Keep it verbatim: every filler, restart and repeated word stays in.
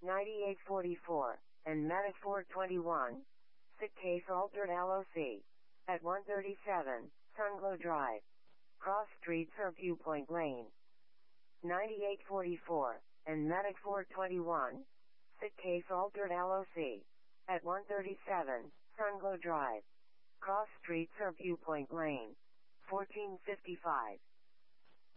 ninety-eight forty-four, and Medic four twenty-one. Sick case altered L O C. At one thirty-seven, Sunglow Drive. Cross Street Sir Viewpoint Lane. ninety-eight forty-four, and Medic four twenty-one. Sick case altered L O C. At one thirty-seven, Sunglow Drive. Cross Street Sir Viewpoint Lane. fourteen fifty-five.